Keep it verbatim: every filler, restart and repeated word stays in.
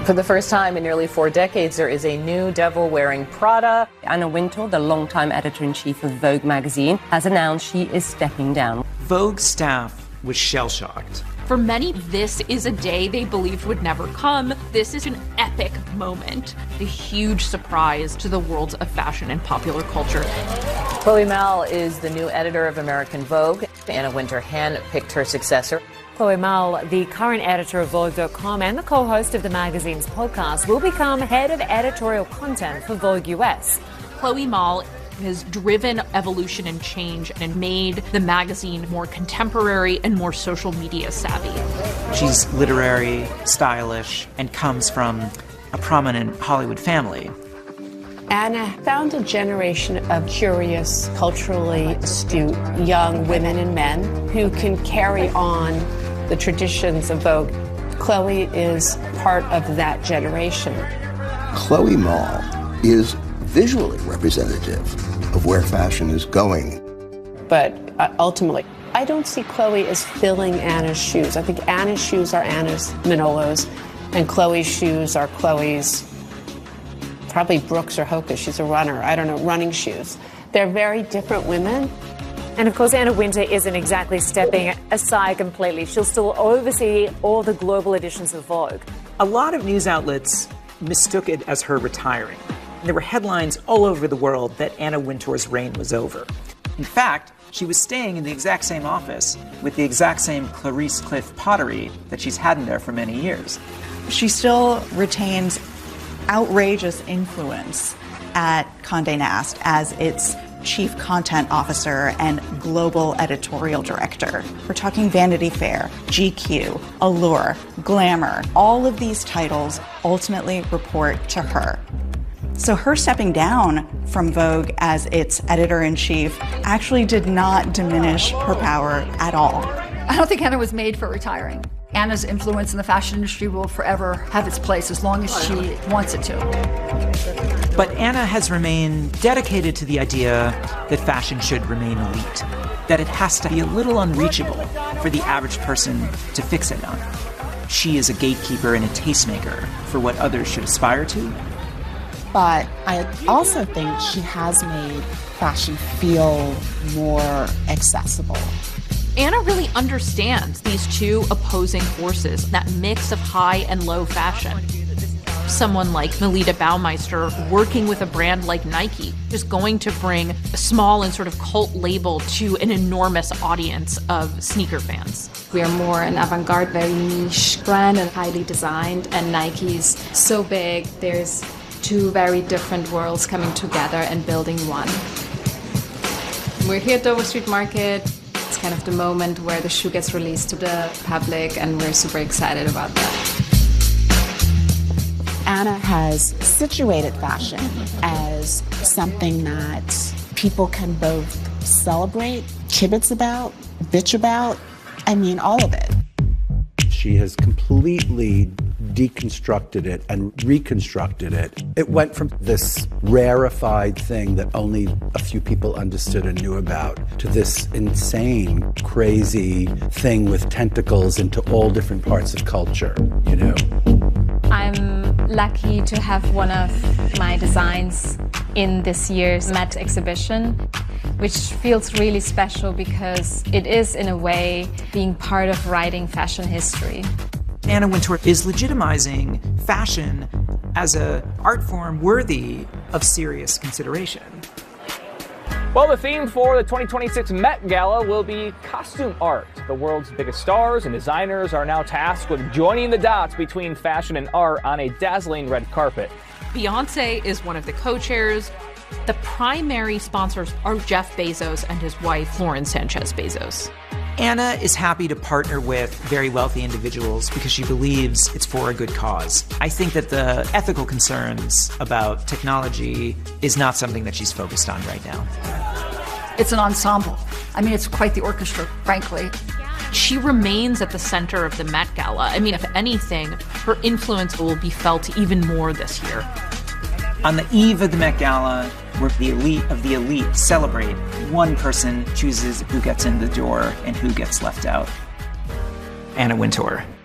For the first time in nearly four decades, there is a new devil-wearing Prada. Anna Wintour, the longtime editor-in-chief of Vogue magazine, has announced she is stepping down. Vogue staff was shell-shocked. For many, this is a day they believed would never come. This is an epic moment, a huge surprise to the worlds of fashion and popular culture. Chloe Mal is the new editor of American Vogue. Anna Wintour handpicked her successor. Chloe Mal, the current editor of Vogue dot com and the co-host of the magazine's podcast, will become head of editorial content for Vogue U S. Chloe Mal has driven evolution and change and made the magazine more contemporary and more social media savvy. She's literary, stylish, and comes from a prominent Hollywood family. Anna found a generation of curious, culturally astute young women and men who can carry on the traditions of Vogue. Chloe is part of that generation. Chloe Mal is visually representative of where fashion is going. But uh, ultimately, I don't see Chloe as filling Anna's shoes. I think Anna's shoes are Anna's Manolos, and Chloe's shoes are Chloe's, probably Brooks or Hoka. She's a runner. I don't know, running shoes. They're very different women. And of course, Anna Wintour isn't exactly stepping aside completely. She'll still oversee all the global editions of Vogue. A lot of news outlets mistook it as her retiring. There were headlines all over the world that Anna Wintour's reign was over. In fact, she was staying in the exact same office with the exact same Clarice Cliff pottery that she's had in there for many years. She still retains outrageous influence at Condé Nast as its chief content officer and global editorial director. We're talking Vanity Fair, G Q, Allure, Glamour. All of these titles ultimately report to her. So her stepping down from Vogue as its editor-in-chief actually did not diminish her power at all. I don't think Anna was made for retiring. Anna's influence in the fashion industry will forever have its place as long as she wants it to. But Anna has remained dedicated to the idea that fashion should remain elite, that it has to be a little unreachable for the average person to fixate on. She is a gatekeeper and a tastemaker for what others should aspire to. But I also think she has made fashion feel more accessible. Anna really understands these two opposing forces, that mix of high and low fashion. Someone like Melita Baumeister working with a brand like Nike is going to bring a small and sort of cult label to an enormous audience of sneaker fans. We are more an avant-garde, very niche brand and highly designed, and Nike's so big. There's two very different worlds coming together and building one. We're here at Dover Street Market. It's kind of the moment where the shoe gets released to the public, and we're super excited about that. Anna has situated fashion as something that people can both celebrate, kibitz about, bitch about, I mean, all of it. She has completely deconstructed it and reconstructed it. It went from this rarefied thing that only a few people understood and knew about to this insane, crazy thing with tentacles into all different parts of culture, you know? I'm lucky to have one of my designs in this year's Met exhibition, which feels really special because it is, in a way, being part of writing fashion history. Anna Wintour is legitimizing fashion as an art form worthy of serious consideration. Well, the theme for the twenty twenty-six Met Gala will be costume art. The world's biggest stars and designers are now tasked with joining the dots between fashion and art on a dazzling red carpet. Beyoncé is one of the co-chairs. The primary sponsors are Jeff Bezos and his wife, Lauren Sanchez Bezos. Anna is happy to partner with very wealthy individuals because she believes it's for a good cause. I think that the ethical concerns about technology is not something that she's focused on right now. It's an ensemble. I mean, it's quite the orchestra, frankly. She remains at the center of the Met Gala. I mean, if anything, her influence will be felt even more this year. On the eve of the Met Gala, where the elite of the elite celebrate, one person chooses who gets in the door and who gets left out. Anna Wintour.